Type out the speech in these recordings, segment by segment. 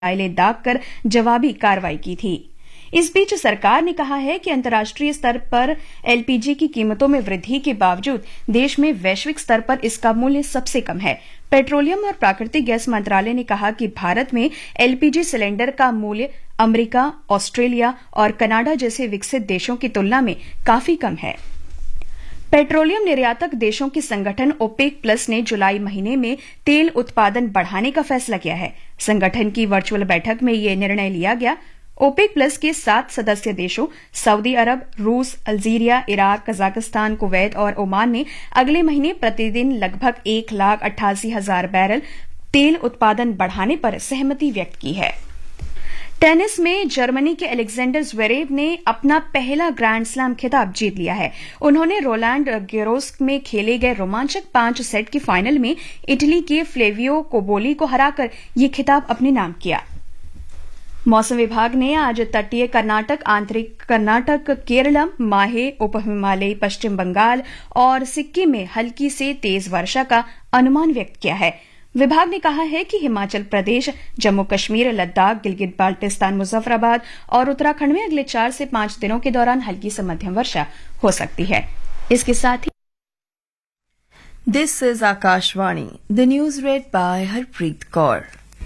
मिसाइलें दागकर जवाबी कार्रवाई की थी। इस बीच सरकार ने कहा है कि अंतर्राष्ट्रीय स्तर पर एलपीजी की कीमतों में वृद्धि के बावजूद देश में वैश्विक स्तर पर इसका मूल्य सबसे कम है। पेट्रोलियम और प्राकृतिक गैस मंत्रालय ने कहा कि भारत में एलपीजी सिलेंडर का मूल्य अमेरिका, ऑस्ट्रेलिया और कनाडा जैसे विकसित देशों की तुलना में काफी कम है। पेट्रोलियम निर्यातक देशों के संगठन ओपेक प्लस ने जुलाई महीने में तेल उत्पादन बढ़ाने का फैसला किया है। संगठन की वर्चुअल बैठक में यह निर्णय लिया गया। ओपेक प्लस के 7 सदस्य देशों सऊदी अरब, रूस, अल्जीरिया, इराक, कजाकिस्तान, कुवैत और ओमान ने अगले महीने प्रतिदिन लगभग 1,88,000 बैरल तेल उत्पादन बढ़ाने पर सहमति व्यक्त की है। टेनिस में जर्मनी के अलेक्जेंडर ज़्वेरेव ने अपना पहला ग्रैंड स्लैम खिताब जीत लिया है। उन्होंने रोलैंड गैरोस में खेले गए रोमांचक 5 सेट की फाइनल में इटली के फ्लेवियो कोबोली को हराकर यह खिताब अपने नाम किया। मौसम विभाग ने आज तटीय कर्नाटक, आंतरिक कर्नाटक, केरलम, माहे, उप हिमालयी पश्चिम बंगाल और सिक्किम में हल्की से तेज वर्षा का अनुमान व्यक्त किया है। विभाग ने कहा है कि हिमाचल प्रदेश, जम्मू कश्मीर, लद्दाख, गिलगित बाल्टिस्तान, मुजफ्फराबाद और उत्तराखंड में अगले 4 से 5 दिनों के दौरान हल्की से मध्यम वर्षा हो सकती है। इसके साथ ही this is Akashvani, the news red bye Harpreet Kaur.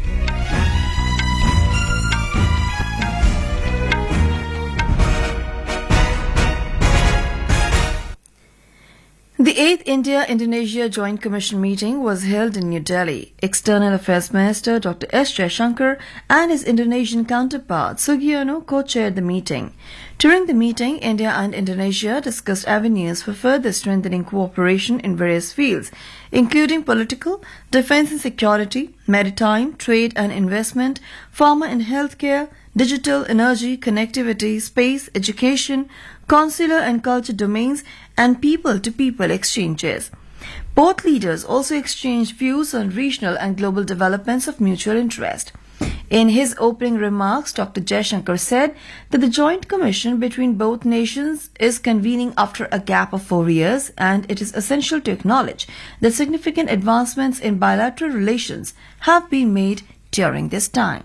The 8th India-Indonesia Joint Commission meeting was held in New Delhi. External Affairs Minister Dr. S. Jaishankar and his Indonesian counterpart Sugiono co-chaired the meeting. During the meeting, India and Indonesia discussed avenues for further strengthening cooperation in various fields, including political, defense and security, maritime, trade and investment, pharma and healthcare, digital, energy, connectivity, space, education, consular and culture domains, and people-to-people exchanges. Both leaders also exchanged views on regional and global developments of mutual interest. In his opening remarks, Dr. Jaishankar said that the Joint Commission between both nations is convening after a gap of 4 years, and it is essential to acknowledge that significant advancements in bilateral relations have been made during this time.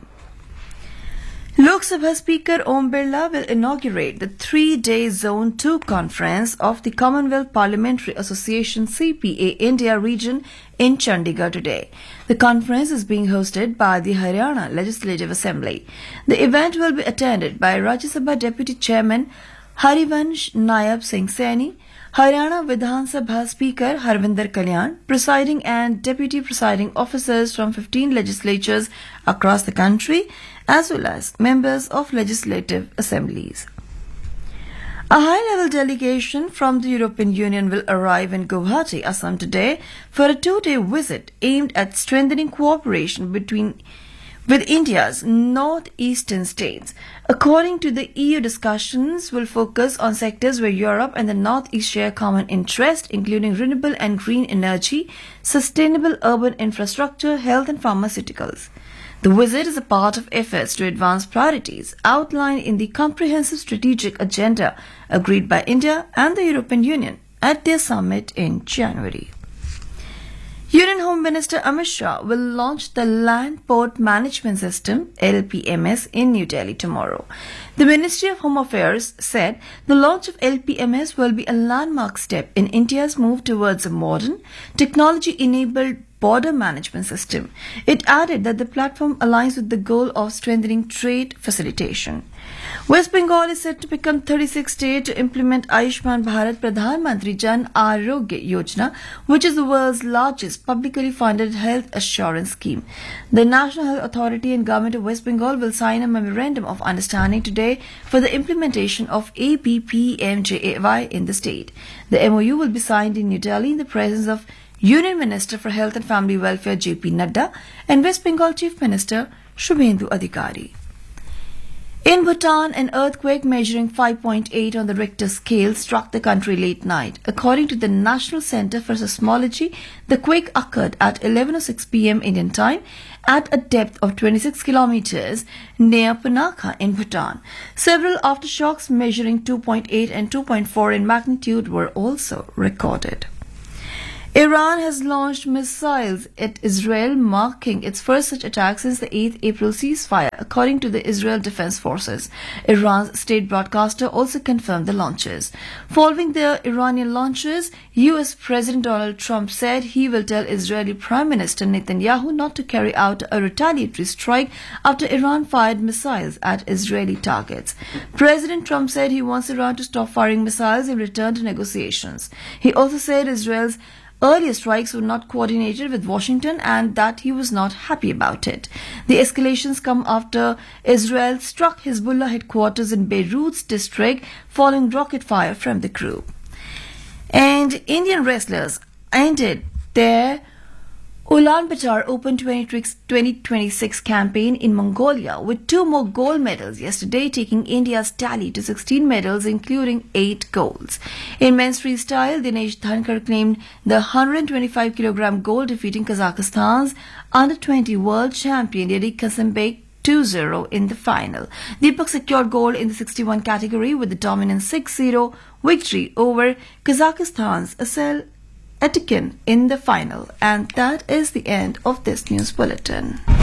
Lok Sabha Speaker Om Birla will inaugurate the 3-day Zone 2 conference of the Commonwealth Parliamentary Association CPA India region in Chandigarh today. The conference is being hosted by the Haryana Legislative Assembly. The event will be attended by Rajya Sabha Deputy Chairman Harivansh Nayab Singh Saini, Haryana Vidhan Sabha Speaker Harvinder Kalyan, presiding and deputy presiding officers from 15 legislatures across the country, as well as members of legislative assemblies. A high-level delegation from the European Union will arrive in Guwahati, Assam today for a 2-day visit aimed at strengthening cooperation with India's northeastern states. According to the EU, discussions will focus on sectors where Europe and the Northeast share common interest, including renewable and green energy, sustainable urban infrastructure, health and pharmaceuticals. The visit is a part of efforts to advance priorities outlined in the comprehensive strategic agenda agreed by India and the European Union at their summit in January. Union Home Minister Amit Shah will launch the Land Port Management System (LPMS) in New Delhi tomorrow. The Ministry of Home Affairs said the launch of LPMS will be a landmark step in India's move towards a modern, technology-enabled border management system. It added that the platform aligns with the goal of strengthening trade facilitation. West Bengal is set to become 36th state to implement Ayushman Bharat Pradhan Mantri Jan Arogya Yojana, which is the world's largest publicly funded health assurance scheme. The National Health Authority and Government of West Bengal will sign a memorandum of understanding today for the implementation of ABPMJAY in the state. The MOU will be signed in New Delhi in the presence of Union Minister for Health and Family Welfare JP Nadda and West Bengal Chief Minister Shubhendu Adhikari. In Bhutan, an earthquake measuring 5.8 on the Richter scale struck the country late night. According to the National Center for Seismology, the quake occurred at 11:06 p.m. Indian time at a depth of 26 kilometers near Punakha in Bhutan. Several aftershocks measuring 2.8 and 2.4 in magnitude were also recorded. Iran has launched missiles at Israel, marking its first such attack since the 8th April ceasefire, according to the Israel Defense Forces. Iran's state broadcaster also confirmed the launches. Following the Iranian launches, U.S. President Donald Trump said he will tell Israeli Prime Minister Netanyahu not to carry out a retaliatory strike after Iran fired missiles at Israeli targets. President Trump said he wants Iran to stop firing missiles in return to negotiations. He also said Israel's earlier strikes were not coordinated with Washington and that he was not happy about it. The escalations come after Israel struck Hezbollah headquarters in Beirut's district following rocket fire from the group. And Indian wrestlers ended their Ulaanbaatar Open 2026 campaign in Mongolia with 2 more gold medals yesterday, taking India's tally to 16 medals, including 8 golds. In men's freestyle, Dinesh Dhankar claimed the 125 kg gold, defeating Kazakhstan's under-20 world champion Yuri Kasenbek 2-0 in the final. Deepak secured gold in the 61 category with the dominant 6-0 victory over Kazakhstan's Asel Etikin in the final. And that is the end of this news bulletin.